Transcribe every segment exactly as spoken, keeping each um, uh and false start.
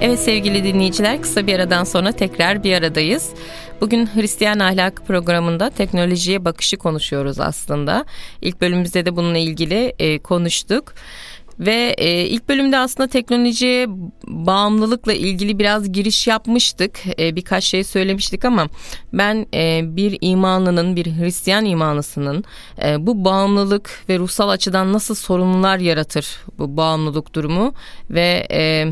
Evet sevgili dinleyiciler, kısa bir aradan sonra tekrar bir aradayız. Bugün Hristiyan Ahlak programında teknolojiye bakışı konuşuyoruz aslında. İlk bölümümüzde de bununla ilgili e, konuştuk. Ve e, ilk bölümde aslında teknolojiye bağımlılıkla ilgili biraz giriş yapmıştık. E, birkaç şey söylemiştik ama ben e, bir imanlının, bir Hristiyan imanlısının e, bu bağımlılık ve ruhsal açıdan nasıl sorunlar yaratır bu bağımlılık durumu ve e,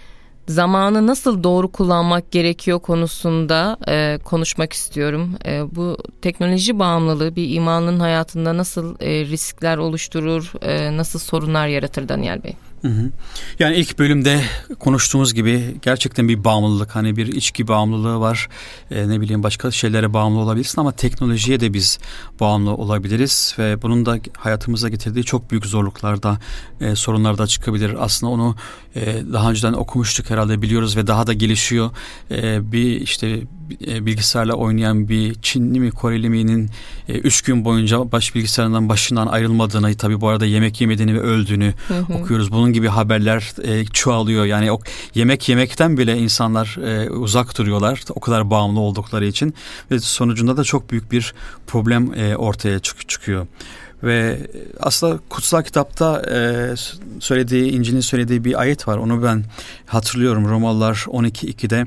zamanı nasıl doğru kullanmak gerekiyor konusunda e, konuşmak istiyorum. E, bu teknoloji bağımlılığı bir imanlının hayatında nasıl e, riskler oluşturur, e, nasıl sorunlar yaratır Daniel Bey? Hı hı. Yani ilk bölümde konuştuğumuz gibi gerçekten bir bağımlılık, hani bir içki bağımlılığı var, ee, ne bileyim başka şeylere bağımlı olabilirsin ama teknolojiye de biz bağımlı olabiliriz ve bunun da hayatımıza getirdiği çok büyük zorluklarda, e, sorunlarda çıkabilir. Aslında onu e, daha önceden okumuştuk herhalde, biliyoruz ve daha da gelişiyor. E, bir işte e, bilgisayarla oynayan bir Çinli mi Koreli miyinin e, üç gün boyunca baş bilgisayarından başından ayrılmadığını, tabii bu arada yemek yemediğini ve öldüğünü hı hı. okuyoruz. Bunun gibi haberler e, çoğalıyor. Yani o yemek yemekten bile insanlar e, uzak duruyorlar. O kadar bağımlı oldukları için ve sonucunda da çok büyük bir problem e, ortaya çık- çıkıyor. Ve aslında kutsal kitapta e, söylediği, İncil'in söylediği bir ayet var. Onu ben hatırlıyorum. Romalılar on iki ikide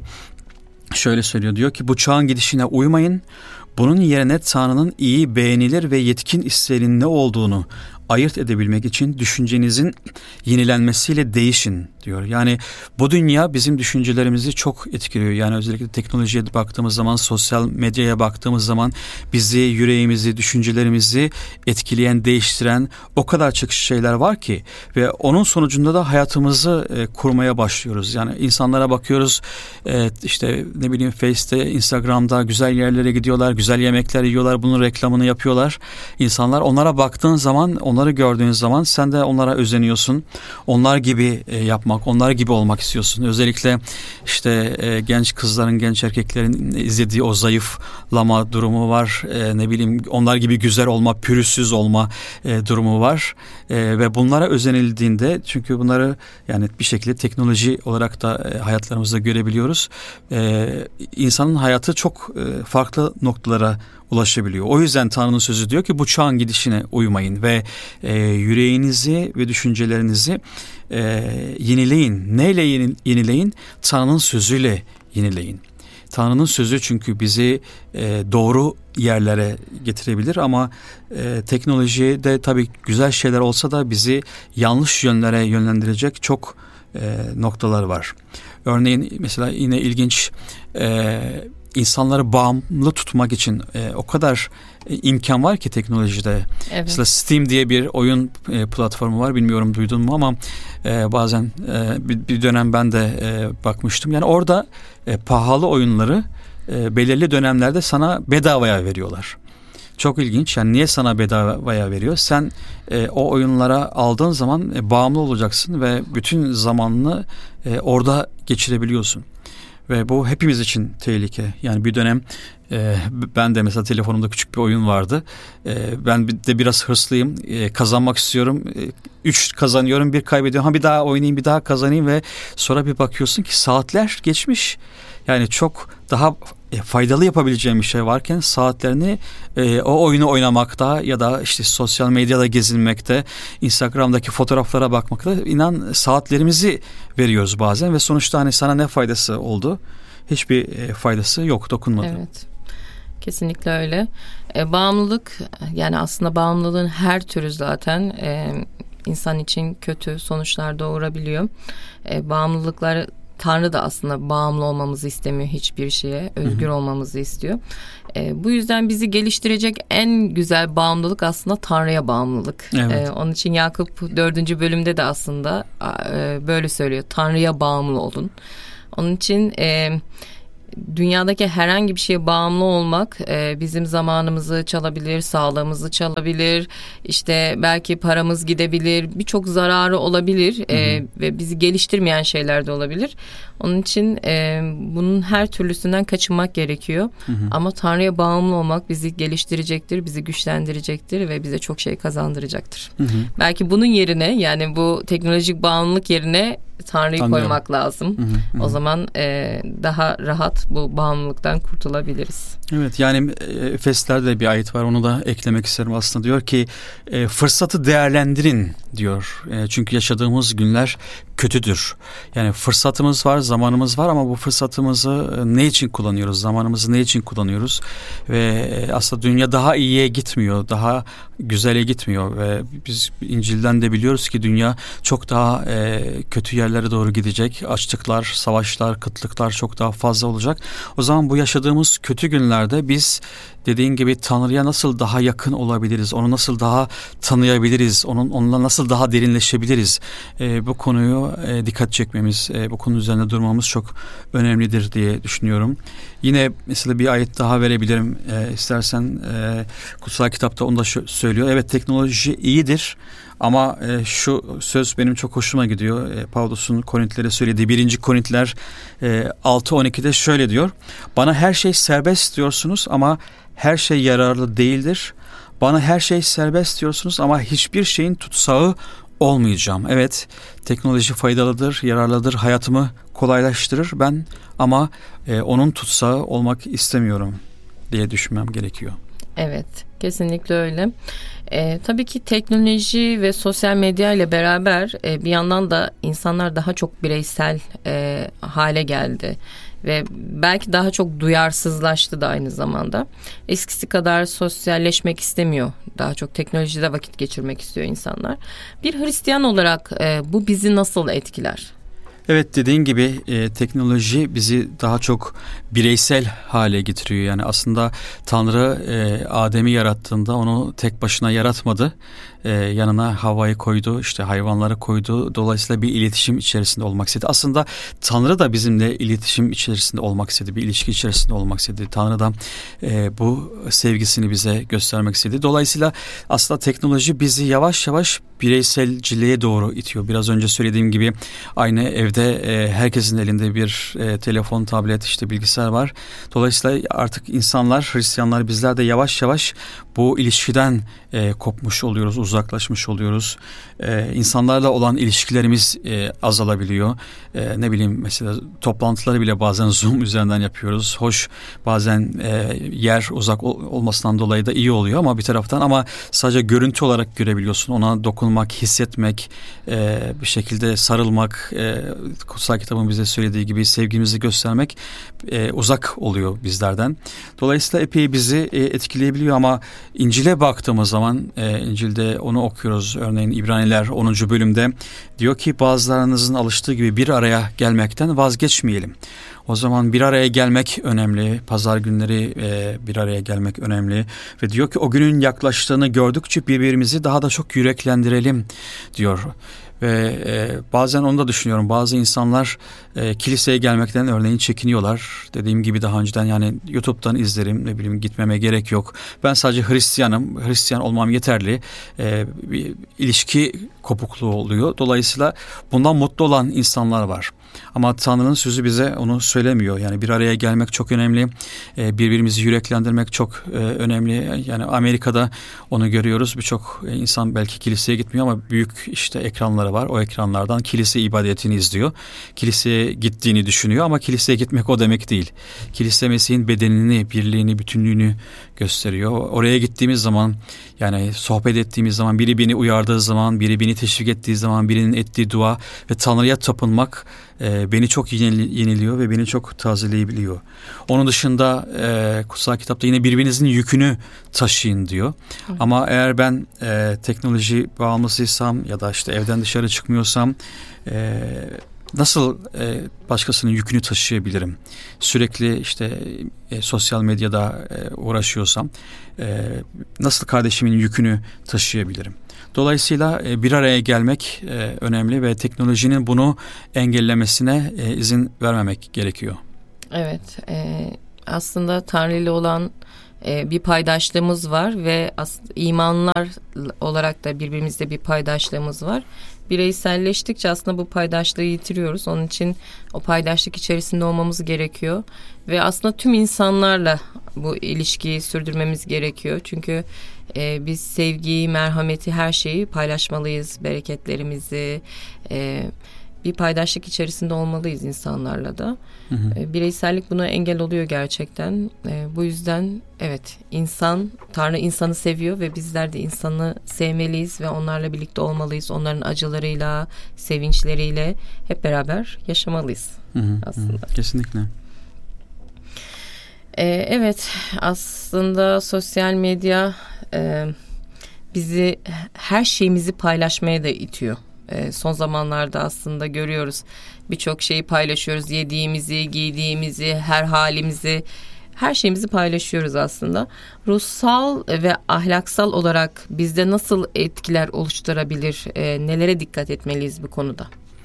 şöyle söylüyor. Diyor ki bu çağın gidişine uymayın. Bunun yerine Tanrı'nın iyi, beğenilir ve yetkin isteğinin ne olduğunu ayırt edebilmek için düşüncenizin yenilenmesiyle değişin diyor. Yani bu dünya bizim düşüncelerimizi çok etkiliyor. Yani özellikle teknolojiye baktığımız zaman, sosyal medyaya baktığımız zaman bizi, yüreğimizi, düşüncelerimizi etkileyen, değiştiren o kadar çok şeyler var ki ve onun sonucunda da hayatımızı e, kurmaya başlıyoruz. Yani insanlara bakıyoruz, e, işte ne bileyim Face'te, Instagram'da güzel yerlere gidiyorlar, güzel yemekler yiyorlar, bunun reklamını yapıyorlar. İnsanlar, onlara baktığın zaman, onları gördüğün zaman sen de onlara özeniyorsun. Onlar gibi e, yapmak, onlar gibi olmak istiyorsun. Özellikle işte e, genç kızların, genç erkeklerin izlediği o zayıflama durumu var. E, ne bileyim onlar gibi güzel olma, pürüzsüz olma e, durumu var. E, ve bunlara özenildiğinde, çünkü bunları yani bir şekilde teknoloji olarak da e, hayatlarımızda görebiliyoruz. E, insanın hayatı çok e, farklı noktalara ulaşabiliyor. O yüzden Tanrı'nın sözü diyor ki bu çağın gidişine uymayın ve e, yüreğinizi ve düşüncelerinizi e, yenileyin. Neyle yeni, yenileyin? Tanrı'nın sözüyle yenileyin. Tanrı'nın sözü çünkü bizi e, doğru yerlere getirebilir ama e, teknolojide tabii güzel şeyler olsa da bizi yanlış yönlere yönlendirecek çok e, noktalar var. Örneğin mesela yine ilginç, e, insanları bağımlı tutmak için e, o kadar e, imkan var ki teknolojide. Evet. Mesela Steam diye bir oyun e, platformu var. Bilmiyorum duydun mu ama e, bazen e, bir, bir dönem ben de e, bakmıştım. Yani orada e, pahalı oyunları e, belirli dönemlerde sana bedavaya veriyorlar. Çok ilginç. Yani niye sana bedavaya veriyor? Sen e, o oyunlara aldığın zaman e, bağımlı olacaksın ve bütün zamanını e, orada geçirebiliyorsun. Ve bu hepimiz için tehlike. Yani bir dönem e, ben de mesela telefonumda küçük bir oyun vardı. E, ben de biraz hırslıyım. E, kazanmak istiyorum. E, üç kazanıyorum, bir kaybediyorum. Ha bir daha oynayayım, bir daha kazanayım ve sonra bir bakıyorsun ki saatler geçmiş. Yani çok daha faydalı yapabileceğim bir şey varken saatlerini e, o oyunu oynamakta ya da işte sosyal medyada gezinmekte, Instagram'daki fotoğraflara bakmakta, inan saatlerimizi veriyoruz bazen ve sonuçta hani sana ne faydası oldu? Hiçbir e, faydası yok, dokunmadı. Evet. Kesinlikle öyle. E, bağımlılık, yani aslında bağımlılığın her türü zaten e, insan için kötü sonuçlar doğurabiliyor. E, bağımlılıklar, Tanrı da aslında bağımlı olmamızı istemiyor hiçbir şeye. Özgür hı hı. olmamızı istiyor. E, bu yüzden bizi geliştirecek en güzel bağımlılık aslında Tanrı'ya bağımlılık. Evet. E, onun için Yakup dördüncü bölümde de aslında e, böyle söylüyor. Tanrı'ya bağımlı olun. Onun için e, dünyadaki herhangi bir şeye bağımlı olmak e, bizim zamanımızı çalabilir, sağlığımızı çalabilir, işte belki paramız gidebilir, birçok zararı olabilir e, ve bizi geliştirmeyen şeyler de olabilir. Onun için e, bunun her türlüsünden kaçınmak gerekiyor. Hı hı. Ama Tanrı'ya bağımlı olmak bizi geliştirecektir, bizi güçlendirecektir ve bize çok şey kazandıracaktır. Hı hı. Belki bunun yerine, yani bu teknolojik bağımlılık yerine Tanrı'yı Anlıyorum. koymak lazım. Hı hı, hı. O zaman e, daha rahat bu bağımlılıktan kurtulabiliriz. Evet, yani Efesler'de bir ayet var, onu da eklemek isterim aslında. Diyor ki e, fırsatı değerlendirin diyor. E, çünkü yaşadığımız günler kötüdür. Yani fırsatımız var, zamanımız var ama bu fırsatımızı ne için kullanıyoruz? Zamanımızı ne için kullanıyoruz? Ve e, aslında dünya daha iyiye gitmiyor, daha güzele gitmiyor ve biz İncil'den de biliyoruz ki dünya çok daha e, kötü yerlere doğru gidecek. Açlıklar, savaşlar, kıtlıklar çok daha fazla olacak. O zaman bu yaşadığımız kötü günlerde biz dediğin gibi Tanrı'ya nasıl daha yakın olabiliriz? Onu nasıl daha tanıyabiliriz? Onun onunla nasıl daha derinleşebiliriz? E, bu konuyu e, dikkat çekmemiz, e, bu konu üzerinde durmamız çok önemlidir diye düşünüyorum. Yine mesela bir ayet daha verebilirim e, istersen. E, Kutsal Kitapta onu da şu, söylüyor. Evet, teknoloji iyidir. Ama e, şu söz benim çok hoşuma gidiyor. E, Pavlus'un Korintlilere söylediği birinci Korintliler e, altı on ikide şöyle diyor. Bana her şey serbest diyorsunuz ama her şey yararlı değildir. Bana her şey serbest diyorsunuz ama hiçbir şeyin tutsağı olmayacağım. Evet, teknoloji faydalıdır, yararlıdır, hayatımı kolaylaştırır ben ama e, onun tutsağı olmak istemiyorum diye düşünmem gerekiyor. Evet, kesinlikle öyle. Ee, tabii ki teknoloji ve sosyal medya ile beraber e, bir yandan da insanlar daha çok bireysel e, hale geldi. Ve belki daha çok duyarsızlaştı da aynı zamanda. Eskisi kadar sosyalleşmek istemiyor. Daha çok teknolojide vakit geçirmek istiyor insanlar. Bir Hristiyan olarak e, bu bizi nasıl etkiler? Evet, dediğin gibi e, teknoloji bizi daha çok bireysel hale getiriyor. Yani aslında Tanrı e, Adem'i yarattığında onu tek başına yaratmadı. E, yanına Havva'yı koydu, işte hayvanları koydu. Dolayısıyla bir iletişim içerisinde olmak istedi. Aslında Tanrı da bizimle iletişim içerisinde olmak istedi. Bir ilişki içerisinde olmak istedi. Tanrı da e, bu sevgisini bize göstermek istedi. Dolayısıyla aslında teknoloji bizi yavaş yavaş bireyselciliğe doğru itiyor. Biraz önce söylediğim gibi aynı evde e, herkesin elinde bir e, telefon, tablet, işte bilgisayar var. Dolayısıyla artık insanlar, Hristiyanlar, bizler de yavaş yavaş bu ilişkiden e, kopmuş oluyoruz, uzaklaşmış oluyoruz. E, insanlarla olan ilişkilerimiz e, azalabiliyor. E, ne bileyim, mesela toplantıları bile bazen Zoom üzerinden yapıyoruz. Hoş, bazen e, yer uzak ol, olmasından dolayı da iyi oluyor ama bir taraftan, ama sadece görüntü olarak görebiliyorsun. Ona dokunmak, hissetmek, e, bir şekilde sarılmak, e, Kutsal Kitabın bize söylediği gibi sevgimizi göstermek e, uzak oluyor bizlerden. Dolayısıyla epey bizi e, etkileyebiliyor ama İncil'e baktığımız zaman, e, İncil'de onu okuyoruz. Örneğin İbraniler onuncu bölümde diyor ki bazılarınızın alıştığı gibi bir araya gelmekten vazgeçmeyelim. O zaman bir araya gelmek önemli. Pazar günleri e, bir araya gelmek önemli. Ve diyor ki o günün yaklaştığını gördükçe birbirimizi daha da çok yüreklendirelim diyor. Ve e, bazen onu da düşünüyorum. Bazı insanlar e, kiliseye gelmekten örneğin çekiniyorlar. Dediğim gibi daha önceden, yani YouTube'dan izlerim, ne bileyim, gitmeme gerek yok. Ben sadece Hristiyanım, Hristiyan olmam yeterli. E, bir ilişki kopukluğu oluyor. Dolayısıyla bundan mutlu olan insanlar var. Ama Tanrı'nın sözü bize onu söylemiyor. Yani bir araya gelmek çok önemli. Birbirimizi yüreklendirmek çok önemli. Yani Amerika'da onu görüyoruz. Birçok insan belki kiliseye gitmiyor ama büyük işte ekranları var. O ekranlardan kilise ibadetini izliyor. Kiliseye gittiğini düşünüyor ama kiliseye gitmek o demek değil. Kilise Mesih'in bedenini, birliğini, bütünlüğünü gösteriyor. Oraya gittiğimiz zaman, yani sohbet ettiğimiz zaman, biri beni uyardığı zaman, biri beni teşvik ettiği zaman, birinin ettiği dua ve Tanrı'ya tapınmak e, beni çok yeniliyor ve beni çok tazeleyebiliyor. Onun dışında e, Kutsal Kitapta yine birbirinizin yükünü taşıyın diyor. Evet. Ama eğer ben e, teknoloji bağımlısıysam ya da işte evden dışarı çıkmıyorsam e, nasıl e, başkasının yükünü taşıyabilirim? Sürekli işte e, sosyal medyada e, uğraşıyorsam e, nasıl kardeşimin yükünü taşıyabilirim? Dolayısıyla e, bir araya gelmek e, önemli ve teknolojinin bunu engellemesine e, izin vermemek gerekiyor. Evet, e, aslında Tanrı ile olan e, bir paydaşlığımız var ve as- imanlar olarak da birbirimizle bir paydaşlığımız var. Bireyselleştikçe aslında bu paydaşlığı yitiriyoruz. Onun için o paydaşlık içerisinde olmamız gerekiyor. Ve aslında tüm insanlarla bu ilişkiyi sürdürmemiz gerekiyor. Çünkü e, biz sevgiyi, merhameti, her şeyi paylaşmalıyız. Bereketlerimizi, e, bir paydaşlık içerisinde olmalıyız insanlarla da. Hı hı. E, bireysellik buna engel oluyor gerçekten. E, bu yüzden evet, insan, Tanrı insanı seviyor ve bizler de insanı sevmeliyiz ve onlarla birlikte olmalıyız. Onların acılarıyla, sevinçleriyle hep beraber yaşamalıyız Hı hı, aslında. Hı, kesinlikle. E, evet, aslında sosyal medya e, bizi, her şeyimizi paylaşmaya da itiyor. E, son zamanlarda aslında görüyoruz, birçok şeyi paylaşıyoruz, yediğimizi, giydiğimizi, her halimizi, her şeyimizi paylaşıyoruz aslında. Ruhsal ve ahlaksal olarak bizde nasıl etkiler oluşturabilir, e, nelere dikkat etmeliyiz bu konuda?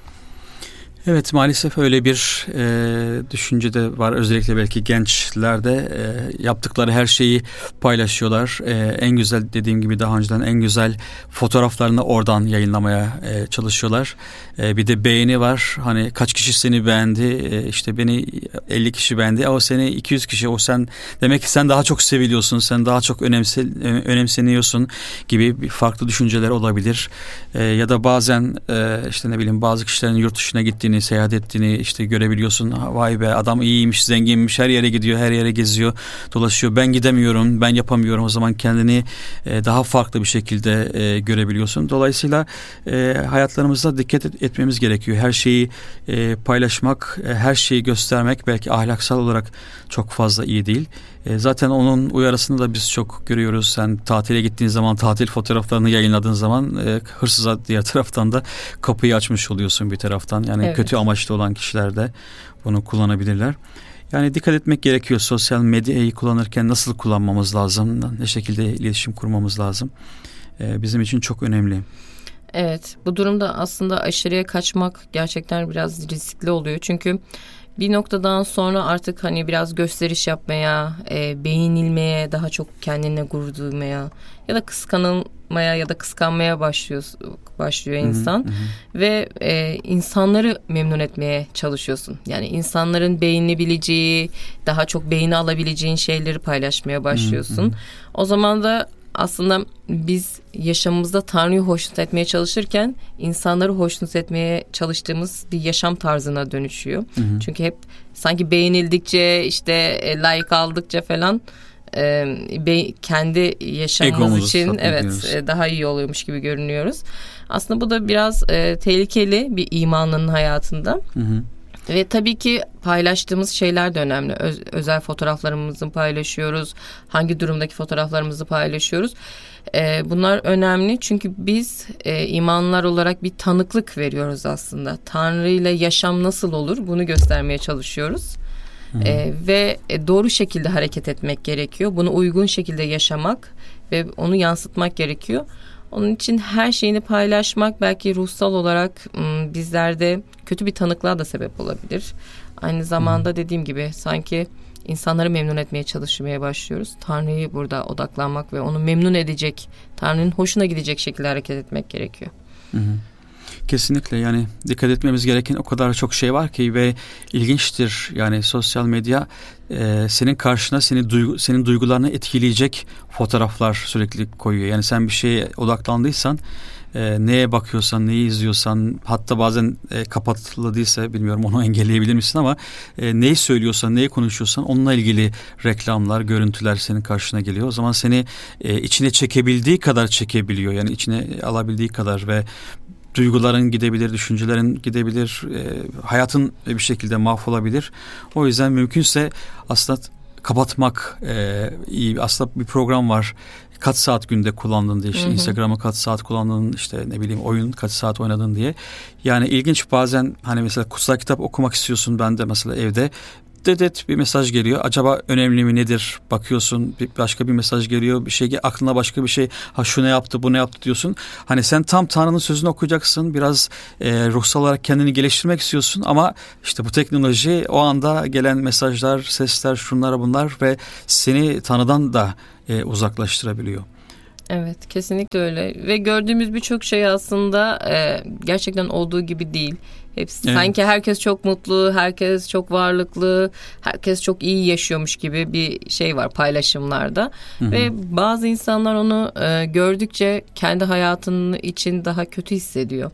Evet, maalesef öyle bir e, düşünce de var. Özellikle belki gençlerde e, yaptıkları her şeyi paylaşıyorlar. E, en güzel, dediğim gibi daha önceden, en güzel fotoğraflarını oradan yayınlamaya e, çalışıyorlar. E, bir de beğeni var. Hani kaç kişi seni beğendi? E, işte beni elli kişi beğendi. O seni iki yüz kişi. O sen, demek ki sen daha çok seviliyorsun. Sen daha çok önemse, önemseniyorsun gibi bir farklı düşünceler olabilir. E, ya da bazen e, işte ne bileyim, bazı kişilerin yurt dışına gittiğini, seyahat ettiğini işte görebiliyorsun. Vay be, adam iyiymiş, zenginmiş, her yere gidiyor, her yere geziyor, dolaşıyor. Ben gidemiyorum, ben yapamıyorum. O zaman kendini e, daha farklı bir şekilde e, görebiliyorsun. Dolayısıyla e, hayatlarımızda dikkat et, etmemiz gerekiyor. Her şeyi e, paylaşmak, e, her şeyi göstermek belki ahlaksal olarak çok fazla iyi değil. E, zaten onun uyarısını da biz çok görüyoruz. Sen tatile gittiğin zaman, tatil fotoğraflarını yayınladığın zaman e, hırsıza diğer taraftan da kapıyı açmış oluyorsun bir taraftan. Yani evet, kötü amaçlı olan kişiler de bunu kullanabilirler. Yani dikkat etmek gerekiyor. Sosyal medyayı kullanırken nasıl kullanmamız lazım? Ne şekilde iletişim kurmamız lazım? E, bizim için çok önemli. Evet, bu durumda aslında aşırıya kaçmak gerçekten biraz riskli oluyor. Çünkü bir noktadan sonra artık hani biraz gösteriş yapmaya, e, beğenilmeye, daha çok kendine gurur duymaya ya da kıskanılmaya ya da kıskanmaya başlıyor başlıyor insan. Hı hı. Ve e, insanları memnun etmeye çalışıyorsun. Yani insanların beğenebileceği, daha çok beğeni alabileceğin şeyleri paylaşmaya başlıyorsun. Hı hı. O zaman da aslında biz yaşamımızda Tanrı'yı hoşnut etmeye çalışırken insanları hoşnut etmeye çalıştığımız bir yaşam tarzına dönüşüyor. Hı hı. Çünkü hep sanki beğenildikçe, işte like aldıkça falan e, be, kendi yaşamımız Egomuzu için evet e, daha iyi oluyormuş gibi görünüyoruz. Aslında bu da biraz e, tehlikeli bir imanlının hayatında. Hı hı. Ve tabii ki paylaştığımız şeyler de önemli. Öz, özel fotoğraflarımızı paylaşıyoruz. Hangi durumdaki fotoğraflarımızı paylaşıyoruz. Ee, bunlar önemli çünkü biz e, imanlılar olarak bir tanıklık veriyoruz aslında. Tanrı ile yaşam nasıl olur, bunu göstermeye çalışıyoruz. Ee, ve doğru şekilde hareket etmek gerekiyor. Bunu uygun şekilde yaşamak ve onu yansıtmak gerekiyor. Onun için her şeyini paylaşmak belki ruhsal olarak bizlerde kötü bir tanıklığa da sebep olabilir. Aynı zamanda dediğim gibi sanki insanları memnun etmeye çalışmaya başlıyoruz. Tanrı'yı burada odaklanmak ve onu memnun edecek, Tanrı'nın hoşuna gidecek şekilde hareket etmek gerekiyor. Hı hı. Kesinlikle, yani dikkat etmemiz gereken o kadar çok şey var ki ve ilginçtir. Yani sosyal medya e, senin karşına seni duygu, senin duygularını etkileyecek fotoğraflar sürekli koyuyor. Yani sen bir şeye odaklandıysan, e, neye bakıyorsan, neyi izliyorsan, hatta bazen e, kapatıldıysa bilmiyorum onu engelleyebilir misin ama e, neyi söylüyorsan, neyi konuşuyorsan onunla ilgili reklamlar, görüntüler senin karşına geliyor. O zaman seni e, içine çekebildiği kadar çekebiliyor. Yani içine alabildiği kadar ve duyguların gidebilir, düşüncelerin gidebilir, e, hayatın bir şekilde mahvolabilir. O yüzden mümkünse aslında kapatmak e, iyi. Aslında bir program var. Kaç saat günde kullandın diye, işte Instagram'ı kaç saat kullandın, işte ne bileyim oyun kaç saat oynadın diye. Yani ilginç, bazen hani mesela kutsal kitap okumak istiyorsun, ben de mesela evde dedet bir mesaj geliyor. Acaba önemli mi, nedir? Bakıyorsun, bir başka bir mesaj geliyor. Bir şey, aklına başka bir şey. Ha şu ne yaptı, bu ne yaptı diyorsun. Hani sen tam Tanrı'nın sözünü okuyacaksın. Biraz e, ruhsal olarak kendini geliştirmek istiyorsun ama işte bu teknoloji, o anda gelen mesajlar, sesler, şunlar bunlar ve seni Tanrı'dan da e, uzaklaştırabiliyor. Evet, kesinlikle öyle ve gördüğümüz birçok şey aslında e, gerçekten olduğu gibi değil. Hepsi, evet. Sanki herkes çok mutlu, herkes çok varlıklı, herkes çok iyi yaşıyormuş gibi bir şey var paylaşımlarda. Hı hı. Ve bazı insanlar onu e, gördükçe kendi hayatının için daha kötü hissediyor.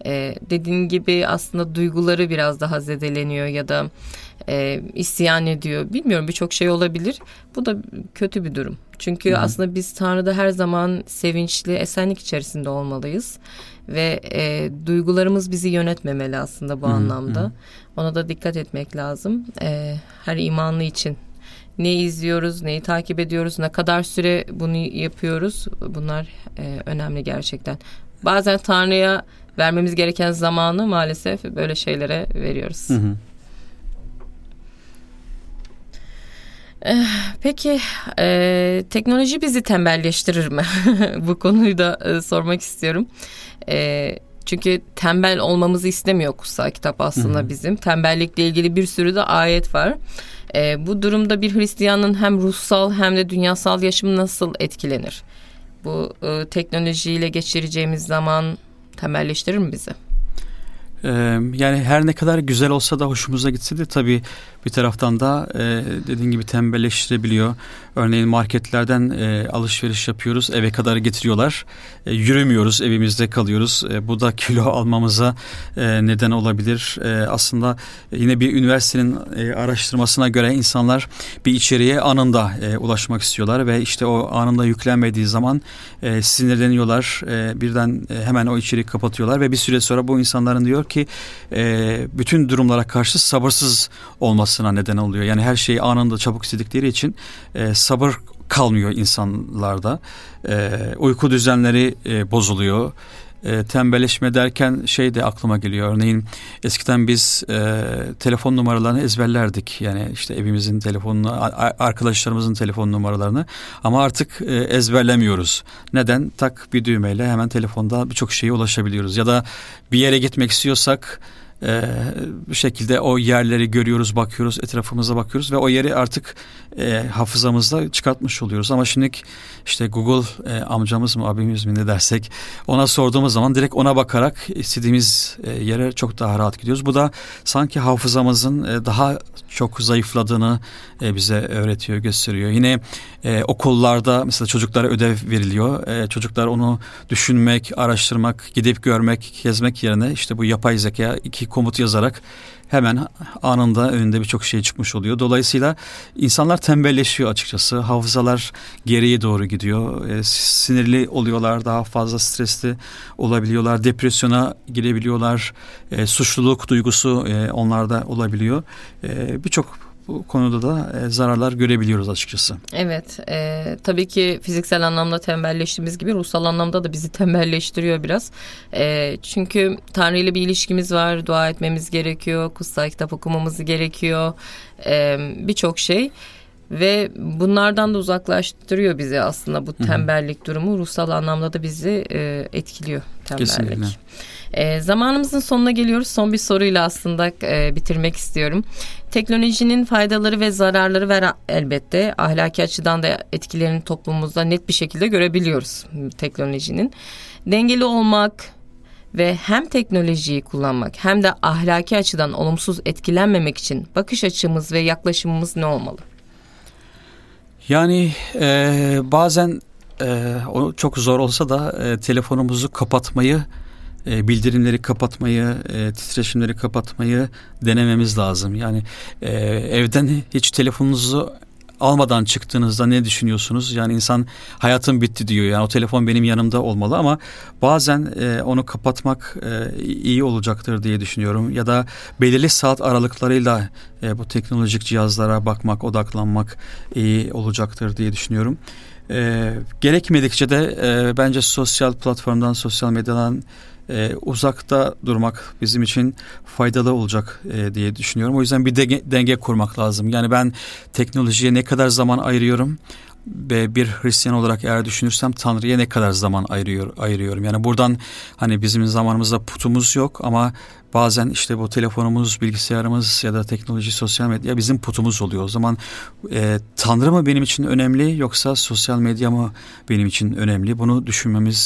E, dediğin gibi aslında duyguları biraz daha zedeleniyor ya da e, isyan ediyor. Bilmiyorum, birçok şey olabilir. Bu da kötü bir durum. Çünkü Hı-hı. aslında biz Tanrı'da her zaman sevinçli, esenlik içerisinde olmalıyız. Ve e, duygularımız bizi yönetmemeli aslında bu Hı-hı. anlamda. Ona da dikkat etmek lazım. E, her imanlı için. Ne izliyoruz, neyi takip ediyoruz, ne kadar süre bunu yapıyoruz. Bunlar e, önemli gerçekten. Bazen Tanrı'ya vermemiz gereken zamanı maalesef böyle şeylere veriyoruz. Hı hı. Peki e, teknoloji bizi tembelleştirir mi? Bu konuyu da e, sormak istiyorum. E, çünkü tembel olmamızı istemiyor kutsal kitap aslında Hı-hı. bizim. Tembellikle ilgili bir sürü de ayet var. E, bu durumda bir Hristiyanın hem ruhsal hem de dünyasal yaşamı nasıl etkilenir? Bu e, teknolojiyle geçireceğimiz zaman tembelleştirir mi bizi? Ee, yani her ne kadar güzel olsa da hoşumuza gitse de tabii bir taraftan da e, dediğin gibi tembelleştirebiliyor. Örneğin marketlerden e, alışveriş yapıyoruz, eve kadar getiriyorlar. E, yürümüyoruz, evimizde kalıyoruz. E, bu da kilo almamıza e, neden olabilir. E, aslında yine bir üniversitenin e, araştırmasına göre insanlar bir içeriğe anında e, ulaşmak istiyorlar ve işte o anında yüklenmediği zaman e, sinirleniyorlar. E, birden e, hemen o içeriği kapatıyorlar ve bir süre sonra bu insanların diyor ki e, bütün durumlara karşı sabırsız olmasına neden oluyor. Yani her şeyi anında çabuk istedikleri için e, sabır kalmıyor insanlarda. E, uyku düzenleri e, bozuluyor. E, tembelleşme derken şey de aklıma geliyor. Örneğin eskiden biz e, telefon numaralarını ezberlerdik. Yani işte evimizin telefonunu, arkadaşlarımızın telefon numaralarını. Ama artık e, ezberlemiyoruz. Neden? Tak bir düğmeyle hemen telefonda birçok şeye ulaşabiliyoruz. Ya da bir yere gitmek istiyorsak Ee, bir şekilde o yerleri görüyoruz, bakıyoruz, etrafımıza bakıyoruz ve o yeri artık e, hafızamızda çıkartmış oluyoruz. Ama şimdi işte Google e, amcamız mı, abimiz mi ne dersek ona sorduğumuz zaman direkt ona bakarak istediğimiz e, yere çok daha rahat gidiyoruz. Bu da sanki hafızamızın e, daha çok zayıfladığını e, bize öğretiyor, gösteriyor. Yine e, okullarda mesela çocuklara ödev veriliyor. E, çocuklar onu düşünmek, araştırmak, gidip görmek, gezmek yerine işte bu yapay zeka iki komut yazarak hemen anında önünde birçok şey çıkmış oluyor. Dolayısıyla insanlar tembelleşiyor açıkçası. Hafızalar geriye doğru gidiyor. E, sinirli oluyorlar, daha fazla stresli olabiliyorlar. Depresyona girebiliyorlar. E, suçluluk duygusu e, onlarda olabiliyor. E, birçok bu konuda da e, zararlar görebiliyoruz açıkçası. Evet, e, tabii ki fiziksel anlamda tembelleştiğimiz gibi ruhsal anlamda da bizi tembelleştiriyor biraz. E, çünkü Tanrı ile bir ilişkimiz var, dua etmemiz gerekiyor, kutsal kitap okumamız gerekiyor, e, birçok şey. Ve bunlardan da uzaklaştırıyor bizi aslında bu tembellik Hı-hı. durumu. Ruhsal anlamda da bizi e, etkiliyor tembellik. Kesinlikle. E, zamanımızın sonuna geliyoruz. Son bir soruyla aslında e, bitirmek istiyorum. Teknolojinin faydaları ve zararları var elbette. Ahlaki açıdan da etkilerini toplumumuzda net bir şekilde görebiliyoruz teknolojinin. Dengeli olmak ve hem teknolojiyi kullanmak hem de ahlaki açıdan olumsuz etkilenmemek için bakış açımız ve yaklaşımımız ne olmalı? Yani e, bazen e, o çok zor olsa da e, telefonumuzu kapatmayı, e, bildirimleri kapatmayı, e, titreşimleri kapatmayı denememiz lazım. Yani e, evden hiç telefonunuzu almadan çıktığınızda ne düşünüyorsunuz? Yani insan hayatım bitti diyor. Yani o telefon benim yanımda olmalı ama bazen e, onu kapatmak e, iyi olacaktır diye düşünüyorum. Ya da belirli saat aralıklarıyla e, bu teknolojik cihazlara bakmak, odaklanmak iyi olacaktır diye düşünüyorum. E, gerekmedikçe de e, bence sosyal platformdan, sosyal medyadan Ee, uzakta durmak bizim için faydalı olacak e, diye düşünüyorum. O yüzden bir denge, denge kurmak lazım. Yani ben teknolojiye ne kadar zaman ayırıyorum ve bir Hristiyan olarak eğer düşünürsem Tanrı'ya ne kadar zaman ayırıyor, ayırıyorum. Yani buradan hani bizim zamanımızda putumuz yok ama bazen işte bu telefonumuz, bilgisayarımız ya da teknoloji, sosyal medya bizim putumuz oluyor. O zaman e, Tanrı mı benim için önemli yoksa sosyal medya mı benim için önemli? Bunu düşünmemiz